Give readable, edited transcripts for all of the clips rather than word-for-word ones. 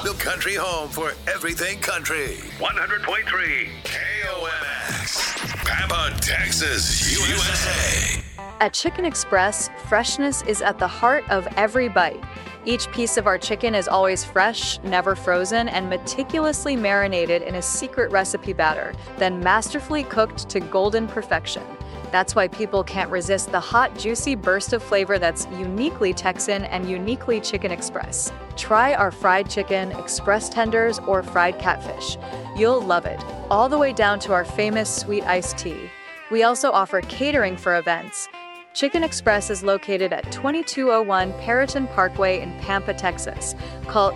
the country home for everything country. 100.3 KOMX. Pampa, Texas, USA. At Chicken Express, freshness is at the heart of every bite. Each piece of our chicken is always fresh, never frozen, and meticulously marinated in a secret recipe batter, then masterfully cooked to golden perfection. That's why people can't resist the hot, juicy burst of flavor that's uniquely Texan and uniquely Chicken Express. Try our fried chicken, express tenders, or fried catfish. You'll love it, all the way down to our famous sweet iced tea. We also offer catering for events. Chicken Express is located at 2201 Perriton Parkway in Pampa, Texas. Call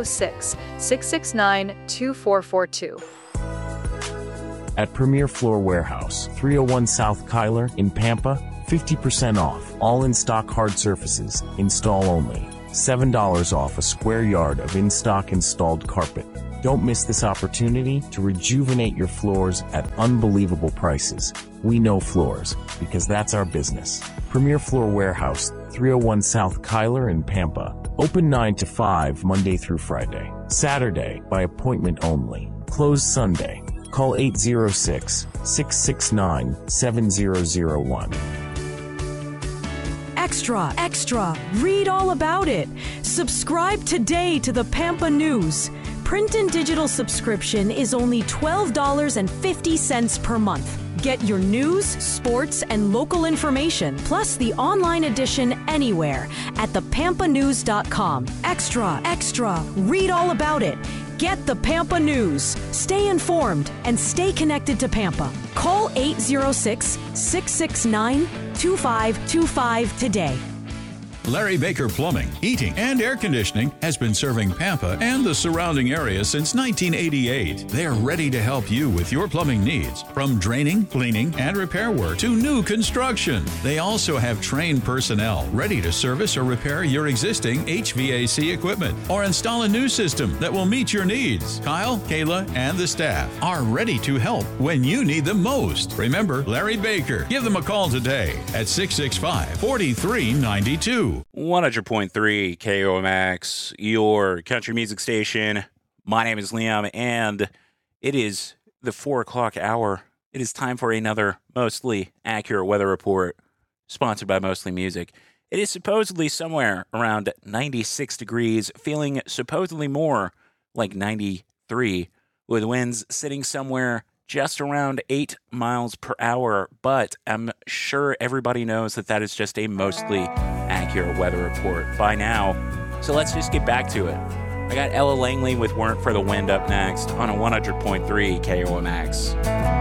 806-669-2442. At Premier Floor Warehouse, 301 South Kyler in Pampa, 50% off. All in-stock hard surfaces, install only. $7 off a square yard of in-stock installed carpet. Don't miss this opportunity to rejuvenate your floors at unbelievable prices. We know floors, because that's our business. Premier Floor Warehouse, 301 South Kyler in Pampa. Open 9 to 5 Monday through Friday. Saturday, by appointment only. Closed Sunday. Call 806-669-7001. Extra, extra, read all about it. Subscribe today to the Pampa News. Print and digital subscription is only $12.50 per month. Get your news, sports, and local information, plus the online edition anywhere at thepampanews.com. Extra, extra, read all about it. Get the Pampa News. Stay informed and stay connected to Pampa. Call 806-669-2525 today. Larry Baker Plumbing, Heating, and Air Conditioning has been serving Pampa and the surrounding area since 1988. They're ready to help you with your plumbing needs, from draining, cleaning, and repair work to new construction. They also have trained personnel ready to service or repair your existing HVAC equipment or install a new system that will meet your needs. Kyle, Kayla, and the staff are ready to help when you need them most. Remember Larry Baker. Give them a call today at 665-4392. 100.3 KOMX, your country music station. My name is Liam, and it is the 4 o'clock hour. It is time for another mostly accurate weather report, sponsored by Mostly Music. It is supposedly somewhere around 96 degrees, feeling supposedly more like 93, with winds sitting somewhere just around 8 miles per hour, but I'm sure everybody knows that that is just a mostly accurate weather report by now. So let's just get back to it. I got Ella Langley with Weren't for the Wind up next on a 100.3 KOMX.